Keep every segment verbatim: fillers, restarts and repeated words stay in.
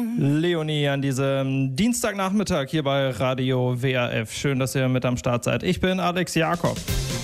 Leonie an diesem Dienstagnachmittag hier bei Radio W R F. Schön, dass ihr mit am Start seid. Ich bin Alex Jakob.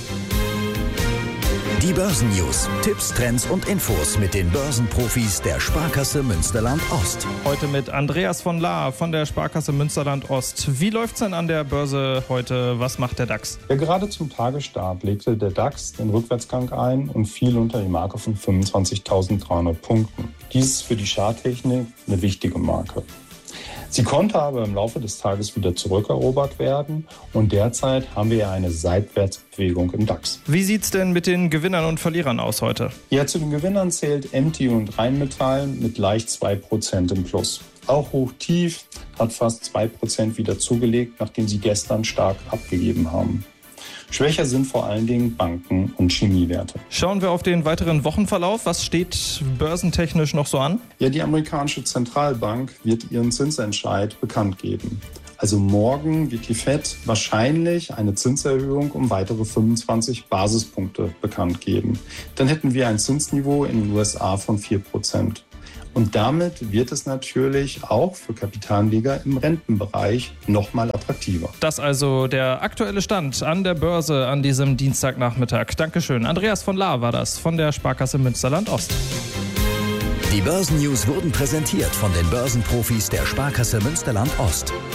Die Börsennews, Tipps, Trends und Infos mit den Börsenprofis der Sparkasse Münsterland-Ost. Heute mit Andreas von Lahr von der Sparkasse Münsterland-Ost. Wie läuft's denn an der Börse heute? Was macht der DAX? Ja, gerade zum Tagesstart legte der DAX den Rückwärtsgang ein und fiel unter die Marke von fünfundzwanzigtausenddreihundert Punkten. Dies ist für die Charttechnik eine wichtige Marke. Sie konnte aber im Laufe des Tages wieder zurückerobert werden und derzeit haben wir ja eine Seitwärtsbewegung im DAX. Wie sieht's denn mit den Gewinnern und Verlierern aus heute? Ja, zu den Gewinnern zählt M T und Rheinmetall mit leicht zwei Prozent im Plus. Auch Hochtief hat fast zwei Prozent wieder zugelegt, nachdem sie gestern stark abgegeben haben. Schwächer sind vor allen Dingen Banken und Chemiewerte. Schauen wir auf den weiteren Wochenverlauf. Was steht börsentechnisch noch so an? Ja, die amerikanische Zentralbank wird ihren Zinsentscheid bekannt geben. Also morgen wird die Fed wahrscheinlich eine Zinserhöhung um weitere fünfundzwanzig Basispunkte bekannt geben. Dann hätten wir ein Zinsniveau in den U S A von vier Prozent. Und damit wird es natürlich auch für Kapitalanleger im Rentenbereich nochmal attraktiver. Das also der aktuelle Stand an der Börse an diesem Dienstagnachmittag. Dankeschön. Andreas von Lahr war das von der Sparkasse Münsterland-Ost. Die Börsennews wurden präsentiert von den Börsenprofis der Sparkasse Münsterland-Ost.